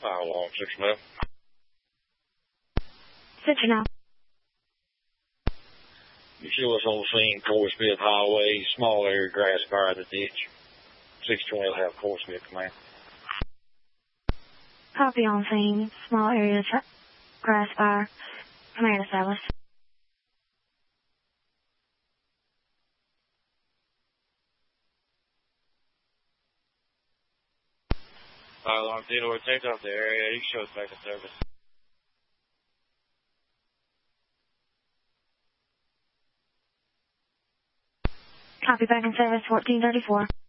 Alarm 6 mil. Center now. You see what's on the scene, Coy Smith Highway, small area grass fire in the ditch. 620 will have Coy Smith command. Copy on scene. Small area grass fire. Command established. Fire alarm 10, we're taken off the area. You show us back in service. Copy back in service 1434.